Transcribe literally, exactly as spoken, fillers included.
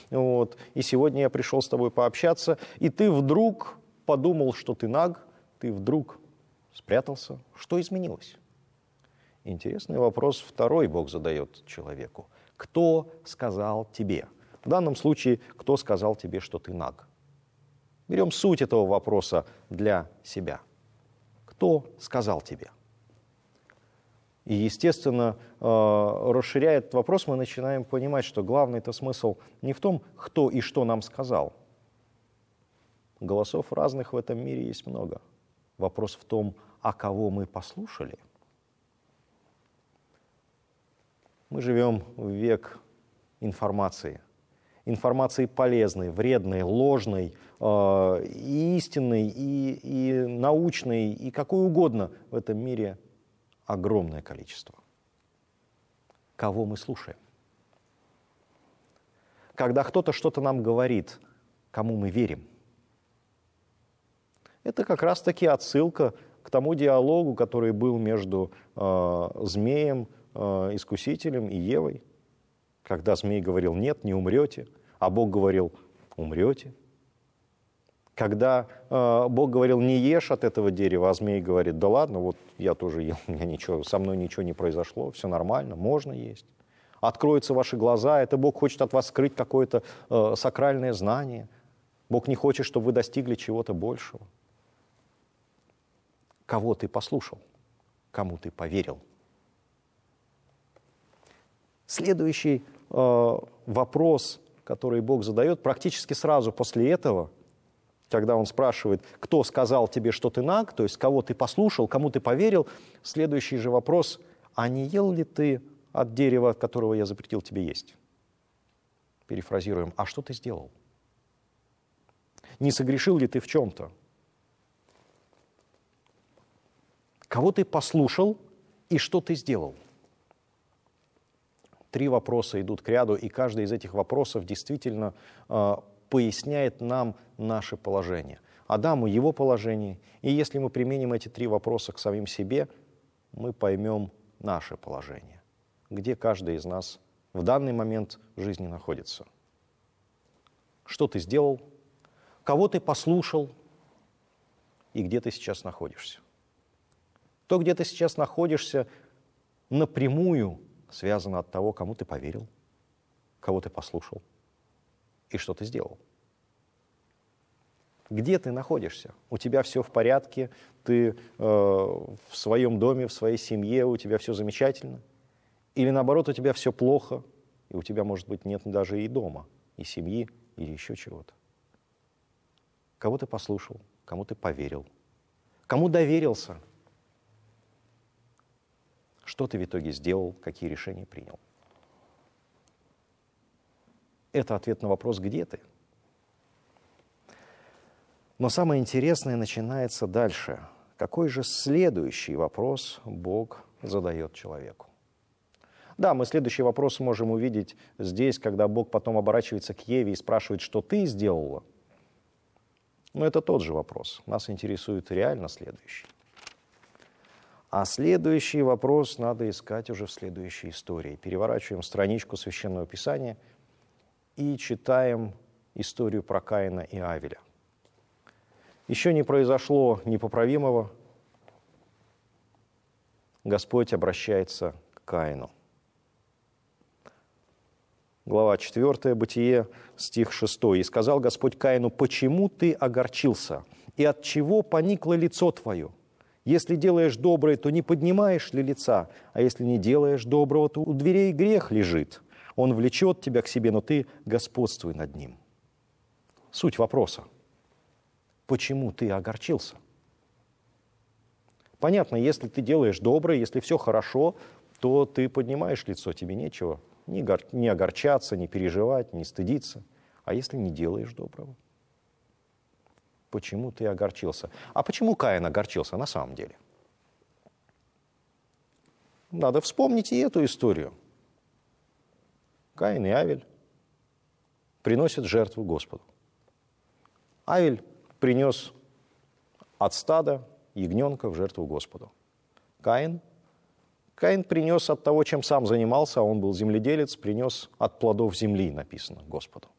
вот, и сегодня я пришел с тобой пообщаться, и ты вдруг подумал, что ты наг, ты вдруг спрятался. Что изменилось? Интересный вопрос второй Бог задает человеку. Кто сказал тебе? В данном случае, кто сказал тебе, что ты наг? Берем суть этого вопроса для себя. Кто сказал тебе? И, естественно, расширяя этот вопрос, мы начинаем понимать, что главный-то смысл не в том, кто и что нам сказал. Голосов разных в этом мире есть много. Вопрос в том, а кого мы послушали. Мы живем в век информации. Информации полезной, вредной, ложной, э, и истинной, и, и научной, и какой угодно в этом мире огромное количество. Кого мы слушаем? Когда кто-то что-то нам говорит, кому мы верим? Это как раз-таки отсылка к тому диалогу, который был между э, змеем, э, искусителем и Евой. Когда змей говорил: нет, не умрете, а Бог говорил: умрете. Когда э, Бог говорил: не ешь от этого дерева, а змей говорит: да ладно, вот я тоже ел, у меня ничего, со мной ничего не произошло, все нормально, можно есть. Откроются ваши глаза, это Бог хочет от вас скрыть какое-то э, сакральное знание. Бог не хочет, чтобы вы достигли чего-то большего. Кого ты послушал? Кому ты поверил? Следующий э, вопрос, который Бог задает практически сразу после этого, когда Он спрашивает, кто сказал тебе, что ты наг, то есть кого ты послушал, кому ты поверил, следующий же вопрос: а не ел ли ты от дерева, от которого я запретил тебе есть? Перефразируем: а что ты сделал? Не согрешил ли ты в чем-то? Кого ты послушал и что ты сделал? Три вопроса идут к ряду, и каждый из этих вопросов действительно э, поясняет нам наше положение. Адаму его положение, и если мы применим эти три вопроса к самим себе, мы поймем наше положение, где каждый из нас в данный момент жизни находится. Что ты сделал, кого ты послушал и где ты сейчас находишься. То, где ты сейчас находишься, напрямую связано от того, кому ты поверил, кого ты послушал и что ты сделал. Где ты находишься? У тебя все в порядке, ты э, в своем доме, в своей семье, у тебя все замечательно? Или наоборот, у тебя все плохо, и у тебя, может быть, нет даже и дома, и семьи, или еще чего-то? Кого ты послушал, кому ты поверил, кому доверился? Что ты в итоге сделал, какие решения принял? Это ответ на вопрос «Где ты?». Но самое интересное начинается дальше. Какой же следующий вопрос Бог задает человеку? Да, мы следующий вопрос можем увидеть здесь, когда Бог потом оборачивается к Еве и спрашивает, что ты сделала. Но это тот же вопрос. Нас интересует реально следующий. А следующий вопрос надо искать уже в следующей истории. Переворачиваем страничку Священного Писания и читаем историю про Каина и Авеля. Еще не произошло непоправимого. Господь обращается к Каину. Глава четвёртая, Бытие, стих шестой. «И сказал Господь Каину: почему ты огорчился, и от чего поникло лицо твое? Если делаешь доброе, то не поднимаешь ли лица, а если не делаешь доброго, то у дверей грех лежит. Он влечет тебя к себе, но ты господствуй над ним». Суть вопроса. Почему ты огорчился? Понятно, если ты делаешь доброе, если все хорошо, то ты поднимаешь лицо, тебе нечего ни, гор... ни огорчаться, ни переживать, ни стыдиться. А если не делаешь доброго? Почему ты огорчился? А почему Каин огорчился на самом деле? Надо вспомнить и эту историю. Каин и Авель приносят жертву Господу. Авель принес от стада ягненка в жертву Господу. Каин? Каин принес от того, чем сам занимался, а он был земледелец, принес от плодов земли, написано, Господу.